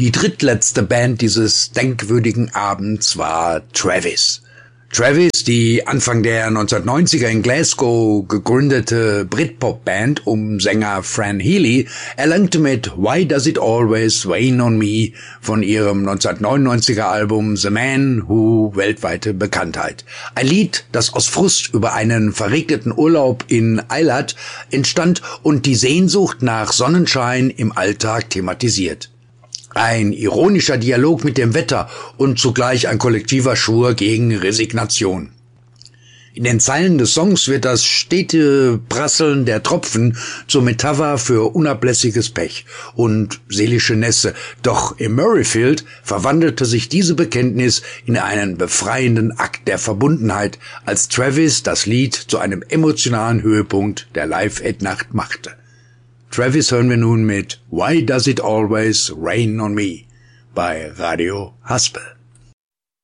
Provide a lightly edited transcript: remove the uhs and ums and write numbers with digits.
Die drittletzte Band dieses denkwürdigen Abends war Travis. Travis, die Anfang der 1990er in Glasgow gegründete Britpop-Band um Sänger Fran Healy, erlangte mit Why Does It Always Rain on Me von ihrem 1999er Album The Man Who weltweite Bekanntheit. Ein Lied, das aus Frust über einen verregneten Urlaub in Eilat entstand und die Sehnsucht nach Sonnenschein im Alltag thematisiert. Ein ironischer Dialog mit dem Wetter und zugleich ein kollektiver Schwur gegen Resignation. In den Zeilen des Songs wird das stete Prasseln der Tropfen zur Metapher für unablässiges Pech und seelische Nässe. Doch im Murrayfield verwandelte sich diese Bekenntnis in einen befreienden Akt der Verbundenheit, als Travis das Lied zu einem emotionalen Höhepunkt der Live-Aid-Nacht machte. Travis hören wir nun mit Why Does It Always Rain on Me bei Radio Haspel.